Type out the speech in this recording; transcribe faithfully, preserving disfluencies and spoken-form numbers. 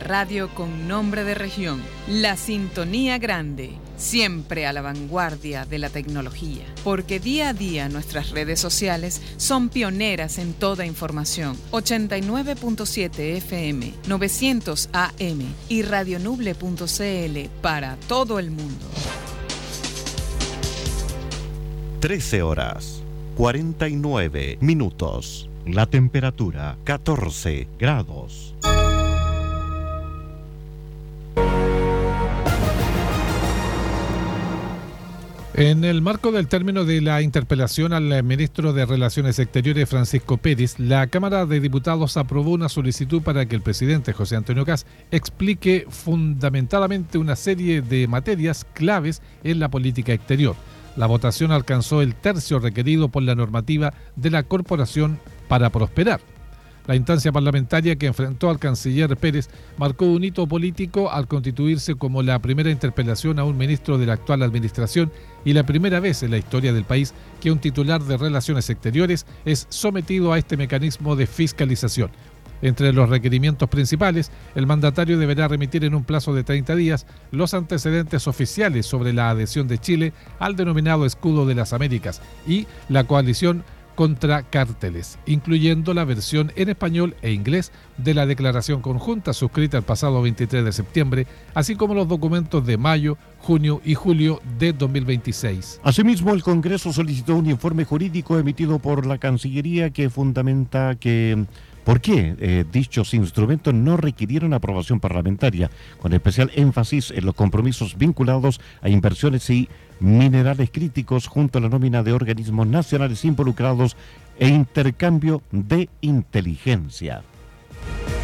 radio con nombre de región. La Sintonía Grande, siempre a la vanguardia de la tecnología. Porque día a día nuestras redes sociales son pioneras en toda información. ochenta y nueve punto siete F M, novecientos A M y radionuble punto C L para todo el mundo. trece horas, cuarenta y nueve minutos. La temperatura, catorce grados. En el marco del término de la interpelación al ministro de Relaciones Exteriores, Francisco Pérez, la Cámara de Diputados aprobó una solicitud para que el presidente José Antonio Kast explique fundamentadamente una serie de materias claves en la política exterior. La votación alcanzó el tercio requerido por la normativa de la Corporación para prosperar. La instancia parlamentaria que enfrentó al canciller Pérez marcó un hito político al constituirse como la primera interpelación a un ministro de la actual administración y la primera vez en la historia del país que un titular de Relaciones Exteriores es sometido a este mecanismo de fiscalización. Entre los requerimientos principales, el mandatario deberá remitir en un plazo de treinta días los antecedentes oficiales sobre la adhesión de Chile al denominado Escudo de las Américas y la coalición contra cárteles, incluyendo la versión en español e inglés de la declaración conjunta suscrita el pasado veintitrés de septiembre, así como los documentos de mayo, junio y julio de dos mil veintiséis. Asimismo, el Congreso solicitó un informe jurídico emitido por la Cancillería que fundamenta que ¿por qué eh, dichos instrumentos no requirieron aprobación parlamentaria? Con especial énfasis en los compromisos vinculados a inversiones y minerales críticos junto a la nómina de organismos nacionales involucrados e intercambio de inteligencia.